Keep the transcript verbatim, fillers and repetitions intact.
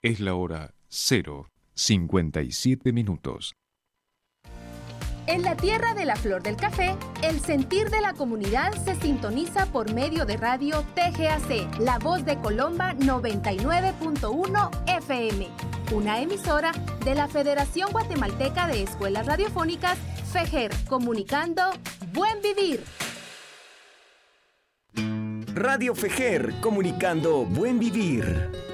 Es la hora cero cincuenta y siete minutos. En la tierra de la flor del café, el sentir de la comunidad se sintoniza por medio de radio T G A C, La Voz de Colomba noventa y nueve punto uno F M, una emisora de la Federación Guatemalteca de Escuelas Radiofónicas, FEGER, comunicando Buen Vivir. Radio FEGER, comunicando Buen Vivir.